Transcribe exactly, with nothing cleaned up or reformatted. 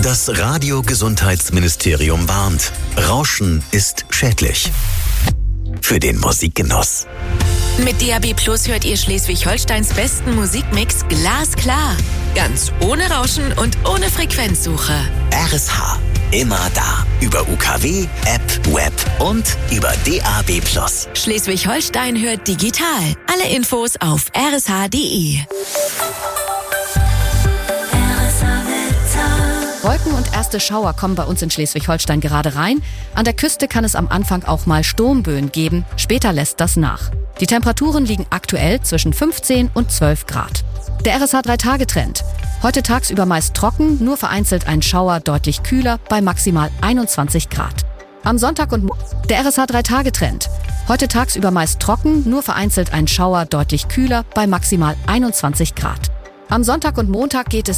Das Radio-Gesundheitsministerium warnt. Rauschen ist schädlich. Für den Musikgenuss. Mit D A B Plus hört ihr Schleswig-Holsteins besten Musikmix glasklar. Ganz ohne Rauschen und ohne Frequenzsuche. R S H. Immer da. Über U K W, App, Web und über D A B Plus. Schleswig-Holstein hört digital. Alle Infos auf r s h punkt d e. Wolken und erste Schauer kommen bei uns in Schleswig-Holstein gerade rein. An der Küste kann es am Anfang auch mal Sturmböen geben. Später lässt das nach. Die Temperaturen liegen aktuell zwischen fünfzehn und zwölf Grad. Der R S H drei Tage Trend. Heute tagsüber meist trocken, nur vereinzelt ein Schauer, deutlich kühler bei maximal einundzwanzig Grad. Am Sonntag und Mo- Der R S H drei Tage Trend. Heute tagsüber meist trocken, nur vereinzelt ein Schauer, deutlich kühler bei maximal einundzwanzig Grad. Am Sonntag und Montag geht es